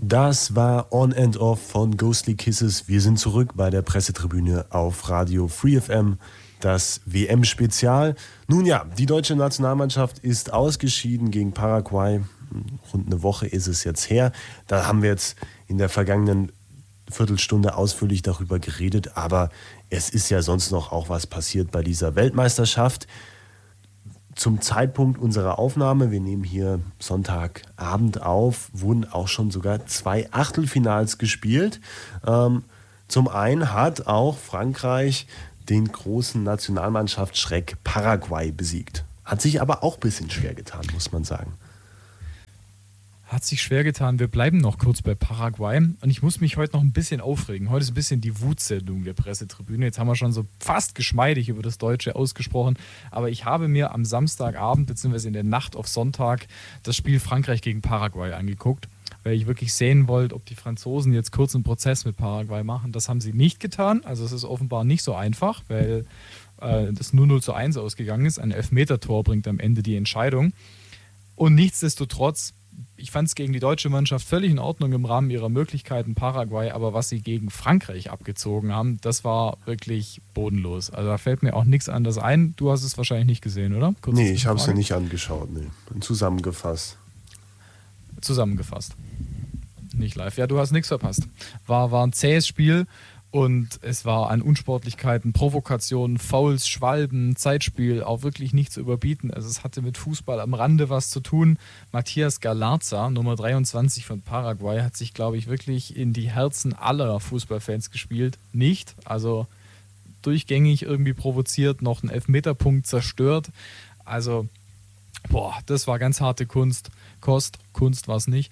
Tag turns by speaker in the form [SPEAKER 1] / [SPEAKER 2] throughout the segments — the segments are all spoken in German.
[SPEAKER 1] Das war On and Off von Ghostly Kisses. Wir sind zurück bei der Pressetribüne auf Radio Free FM, das WM-Spezial. Nun ja, die deutsche Nationalmannschaft ist ausgeschieden gegen Paraguay. Rund eine Woche ist es jetzt her. Da haben wir jetzt in der vergangenen Viertelstunde ausführlich darüber geredet, aber es ist ja sonst noch auch was passiert bei dieser Weltmeisterschaft. Zum Zeitpunkt unserer Aufnahme, wir nehmen hier Sonntagabend auf, wurden auch schon sogar 2 Achtelfinals gespielt. Zum einen hat auch Frankreich den großen Nationalmannschaftsschreck Paraguay besiegt. Hat sich aber auch ein bisschen schwer getan, muss man sagen.
[SPEAKER 2] Hat sich schwer getan. Wir bleiben noch kurz bei Paraguay. Und ich muss mich heute noch ein bisschen aufregen. Heute ist ein bisschen die Wutsendung der Pressetribüne. Jetzt haben wir schon so fast geschmeidig über das Deutsche ausgesprochen. Aber ich habe mir am Samstagabend bzw. in der Nacht auf Sonntag das Spiel Frankreich gegen Paraguay angeguckt, weil ich wirklich sehen wollte, ob die Franzosen jetzt kurz einen Prozess mit Paraguay machen. Das haben sie nicht getan. Also es ist offenbar nicht so einfach, weil das nur 0:1 ausgegangen ist. Ein Elfmetertor bringt am Ende die Entscheidung. Und nichtsdestotrotz, ich fand es gegen die deutsche Mannschaft völlig in Ordnung im Rahmen ihrer Möglichkeiten, Paraguay, aber was sie gegen Frankreich abgezogen haben, das war wirklich bodenlos. Also da fällt mir auch nichts anderes ein. Du hast es wahrscheinlich nicht gesehen, oder?
[SPEAKER 1] Nee, ich habe es ja nicht angeschaut. Nee. Zusammengefasst. Nicht live. Ja, du hast nichts verpasst. War ein zähes Spiel. Und es war an Unsportlichkeiten, Provokationen, Fouls, Schwalben, Zeitspiel auch wirklich nicht zu überbieten. Also es hatte mit Fußball am Rande was zu tun. Matías Galarza, Nummer 23 von Paraguay, hat sich, glaube ich, wirklich in die Herzen aller Fußballfans gespielt. Nicht, also durchgängig irgendwie provoziert, noch einen Elfmeterpunkt zerstört. Also, das war ganz harte Kunst war es nicht.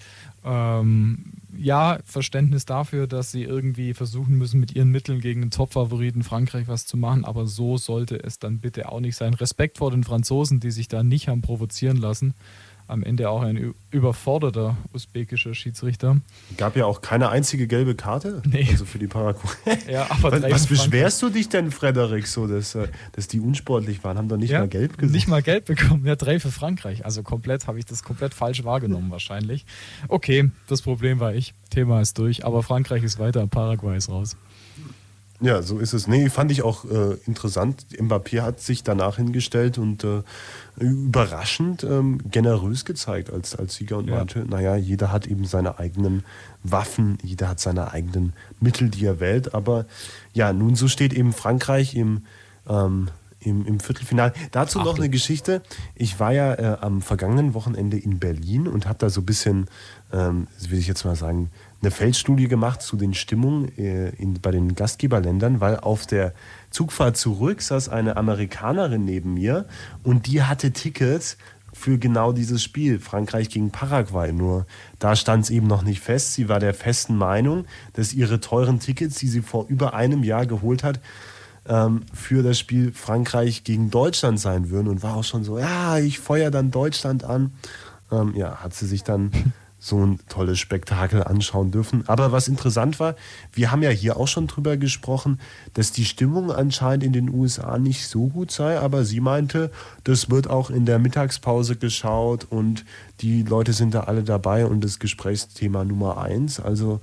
[SPEAKER 1] Ja, Verständnis dafür, dass sie irgendwie versuchen müssen, mit ihren Mitteln gegen den Top-Favoriten Frankreich was zu machen, aber so sollte es dann bitte auch nicht sein. Respekt vor den Franzosen, die sich da nicht haben provozieren lassen. Am Ende auch ein überforderter usbekischer Schiedsrichter. Gab ja auch keine einzige gelbe Karte,
[SPEAKER 2] nee.
[SPEAKER 1] Also für die Paraguay.
[SPEAKER 2] Ja, aber
[SPEAKER 1] was beschwerst du dich denn, Frederik, so, dass die unsportlich waren? Haben doch nicht mal gelb gesehen?
[SPEAKER 2] Nicht mal gelb bekommen, ja, 3 für Frankreich. Also habe ich das komplett falsch wahrgenommen wahrscheinlich. Okay, das Problem war ich. Thema ist durch, aber Frankreich ist weiter, Paraguay ist raus.
[SPEAKER 1] Ja, so ist es. Nee, fand ich auch interessant. Mbappé hat sich danach hingestellt und überraschend generös gezeigt als Sieger und meinte, naja, jeder hat eben seine eigenen Waffen, jeder hat seine eigenen Mittel, die er wählt. Aber ja, nun so steht eben Frankreich im Viertelfinale. Dazu noch eine Geschichte. Ich war ja am vergangenen Wochenende in Berlin und habe da so ein bisschen, will ich jetzt mal sagen, eine Feldstudie gemacht zu den Stimmungen bei den Gastgeberländern, weil auf der Zugfahrt zurück saß eine Amerikanerin neben mir und die hatte Tickets für genau dieses Spiel, Frankreich gegen Paraguay. Nur da stand es eben noch nicht fest. Sie war der festen Meinung, dass ihre teuren Tickets, die sie vor über einem Jahr geholt hat, für das Spiel Frankreich gegen Deutschland sein würden und war auch schon so, ja, ich feuer dann Deutschland an. Hat sie sich dann so ein tolles Spektakel anschauen dürfen. Aber was interessant war, wir haben ja hier auch schon drüber gesprochen, dass die Stimmung anscheinend in den USA nicht so gut sei, aber sie meinte, das wird auch in der Mittagspause geschaut und die Leute sind da alle dabei und das Gesprächsthema Nummer 1. Also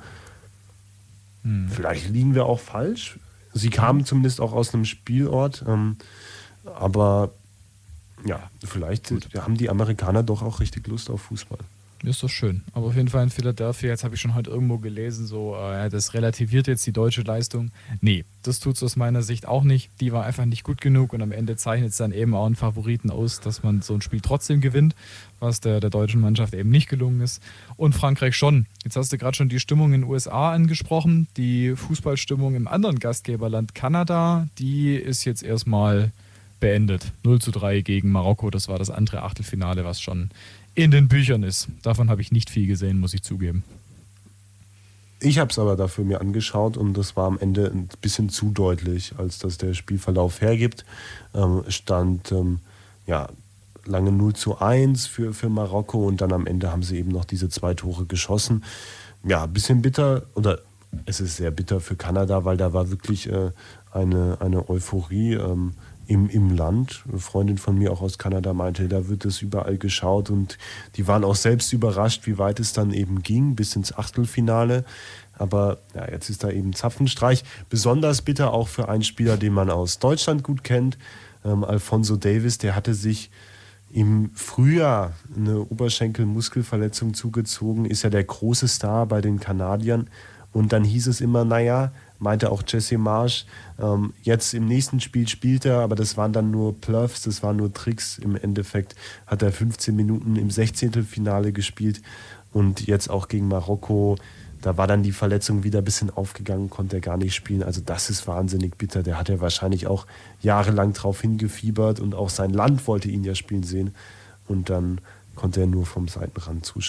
[SPEAKER 1] vielleicht liegen wir auch falsch. Sie kamen zumindest auch aus einem Spielort, aber ja, vielleicht haben die Amerikaner doch auch richtig Lust auf Fußball.
[SPEAKER 2] Ist doch schön. Aber auf jeden Fall in Philadelphia, jetzt habe ich schon heute irgendwo gelesen, so, das relativiert jetzt die deutsche Leistung. Nee, das tut es aus meiner Sicht auch nicht. Die war einfach nicht gut genug und am Ende zeichnet es dann eben auch einen Favoriten aus, dass man so ein Spiel trotzdem gewinnt, was der deutschen Mannschaft eben nicht gelungen ist. Und Frankreich schon. Jetzt hast du gerade schon die Stimmung in den USA angesprochen. Die Fußballstimmung im anderen Gastgeberland Kanada, die ist jetzt erstmal beendet. 0:3 gegen Marokko, das war das andere Achtelfinale, was schon in den Büchern ist. Davon habe ich nicht viel gesehen, muss ich zugeben.
[SPEAKER 1] Ich habe es aber dafür mir angeschaut und das war am Ende ein bisschen zu deutlich, als das der Spielverlauf hergibt. Stand lange 0:1 für Marokko und dann am Ende haben sie eben noch diese 2 Tore geschossen. Ja, ein bisschen bitter, oder es ist sehr bitter für Kanada, weil da war wirklich eine Euphorie im Land. Eine Freundin von mir auch aus Kanada meinte, da wird es überall geschaut und die waren auch selbst überrascht, wie weit es dann eben ging, bis ins Achtelfinale. Aber ja, jetzt ist da eben Zapfenstreich. Besonders bitter auch für einen Spieler, den man aus Deutschland gut kennt, Alphonso Davies, der hatte sich im Frühjahr eine Oberschenkelmuskelverletzung zugezogen, ist ja der große Star bei den Kanadiern. Und dann hieß es immer, naja, meinte auch Jesse Marsch, jetzt im nächsten Spiel spielt er, aber das waren dann nur Bluffs, das waren nur Tricks. Im Endeffekt hat er 15 Minuten im 16. Finale gespielt und jetzt auch gegen Marokko. Da war dann die Verletzung wieder ein bisschen aufgegangen, konnte er gar nicht spielen. Also das ist wahnsinnig bitter. Der hat ja wahrscheinlich auch jahrelang drauf hingefiebert und auch sein Land wollte ihn ja spielen sehen. Und dann konnte er nur vom Seitenrand zuschauen.